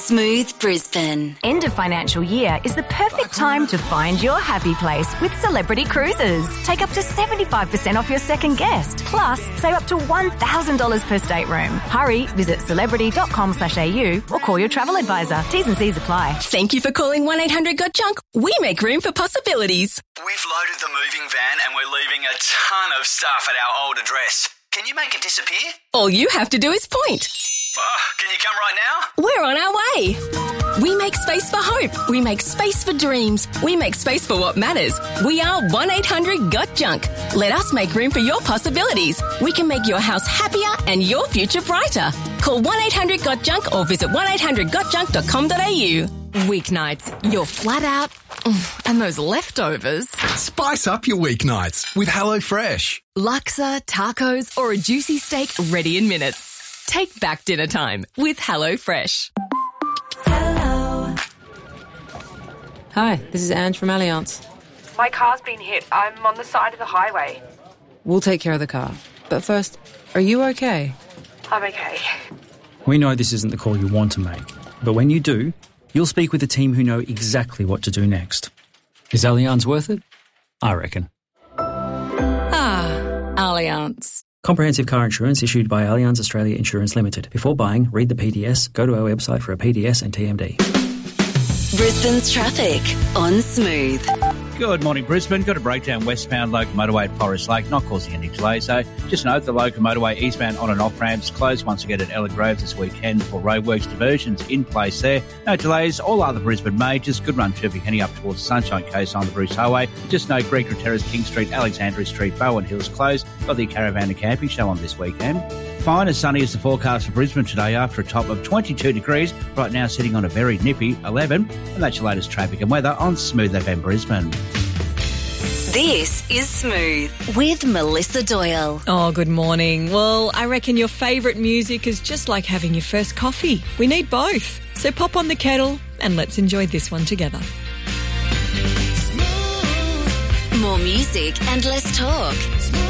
Smooth Brisbane. End of financial year is the perfect time to find your happy place with Celebrity Cruises. Take up to 75% off your second guest. Plus, save up to $1,000 per stateroom. Hurry, visit celebrity.com.au or call your travel advisor. T's and C's apply. Thank you for calling 1-800-GOT-JUNK. We make room for possibilities. We've loaded the moving van and we're leaving a ton of stuff at our old address. Can you make it disappear? All you have to do is point. Can you come right now? We're on our way. We make space for hope. We make space for dreams. We make space for what matters. We are 1-800-GOT-JUNK. Let us make room for your possibilities. We can make your house happier and your future brighter. Call 1-800-GOT-JUNK or visit 1800gotjunk.com.au. Weeknights, you're flat out, and those leftovers. Spice up your weeknights with HelloFresh. Laksa, tacos, or a juicy steak ready in minutes. Take back dinner time with HelloFresh. Hello. Hi, this is Ange from Allianz. My car's been hit. I'm on the side of the highway. We'll take care of the car. But first, are you okay? I'm okay. We know this isn't the call you want to make, but when you do, you'll speak with a team who know exactly what to do next. Is Allianz worth it? I reckon. Allianz. Comprehensive car insurance issued by Allianz Australia Insurance Limited. Before buying, read the PDS, go to our website for a PDS and TMD. Brisbane's traffic on Smooth. Good morning, Brisbane. Got a breakdown westbound Logan Motorway at Forest Lake, not causing any delays though. Just note the Logan Motorway eastbound on and off ramps closed once again at Ella Grove this weekend for roadworks. Diversions in place there. No delays. All other Brisbane majors. Good run traffic heading up towards the Sunshine Coast on the Bruce Highway. Just note Gregory Terrace, King Street, Alexandria Street, Bowen Hills closed. Got the Caravan and Camping Show on this weekend. Fine and sunny is the forecast for Brisbane today after a top of 22 degrees. Right now sitting on a very nippy 11. And that's your latest traffic and weather on Smooth FM Brisbane. This is Smooth with Melissa Doyle. Oh, good morning. Well, I reckon your favourite music is just like having your first coffee. We need both. So pop on the kettle and let's enjoy this one together. More music and less talk.